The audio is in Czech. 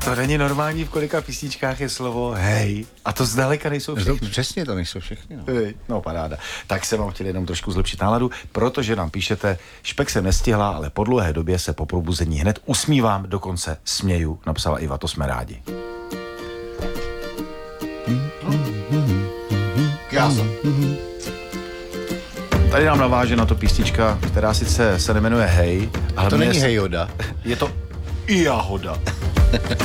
To není normální, v kolika písničkách je slovo hej. A to zdaleka nejsou všechny. Přesně, to nejsou všechny. No. No paráda. Tak jsem vám chtěl jenom trošku zlepšit náladu, protože nám píšete, Špek jsem nestihla, ale po dlouhé době se po probuzení hned usmívám, dokonce směju, napsala Iva, to jsme rádi. Tady nám naváže na to písnička, která sice se nemenuje Hej, ale to není Hej Joda. Je to i Jahoda.